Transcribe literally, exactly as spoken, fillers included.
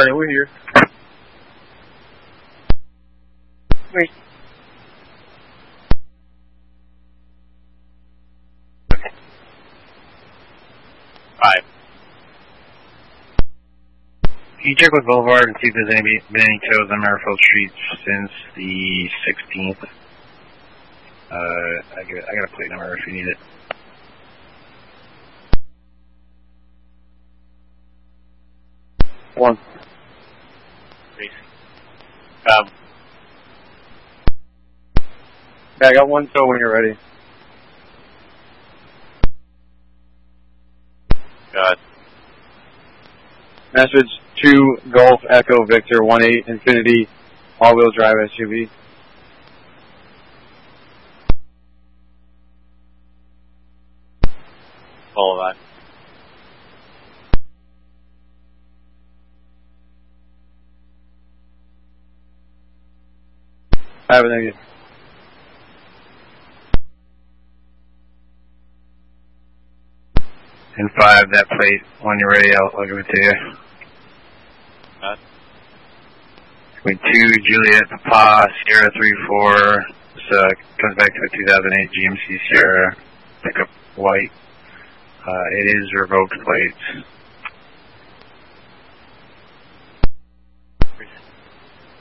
Charlie, we're here. Wait. Five. Can you check with Boulevard and see if there's any, been any tows on Merrifield Street since the sixteenth? Uh, I got, I got a plate number if you need it. One. Um, yeah, I got one tow when you're ready. God. Message two Golf Echo Victor one eight Infinity all-wheel drive S U V. Follow that. I have it, thank you. And five, that plate, when you're ready, I'll, I'll give it to you. Uh, With two, Juliet Papa, Sierra three four, this uh, comes back to a two thousand eight G M C Sierra, pickup white. Uh, it is revoked plates.